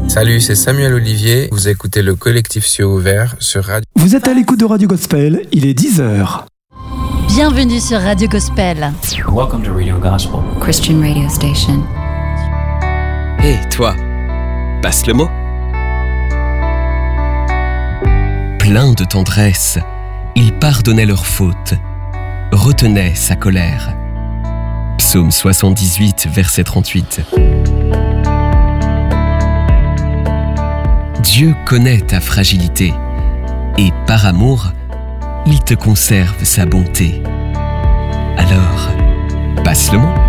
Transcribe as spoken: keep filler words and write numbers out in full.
Salut, c'est Samuel Olivier. Vous écoutez le collectif Cieux Ouverts sur Radio... Vous êtes à l'écoute de Radio Gospel, il est dix heures. Bienvenue sur Radio Gospel. Welcome to Radio Gospel. Christian radio station. Hé, hey, toi, passe le mot. Plein de tendresse, il pardonnait leurs fautes, retenait sa colère. Psaume soixante-dix-huit, verset trente-huit. Dieu connaît ta fragilité et par amour, il te conserve sa bonté. Alors, passe le mot.